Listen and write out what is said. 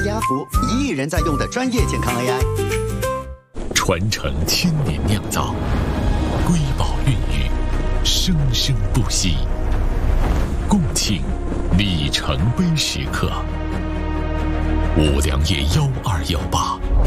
雅福，1亿人在用的专业健康 AI， 传承千年酿造，瑰宝孕育，生生不息。共庆里程碑时刻，五粮液1218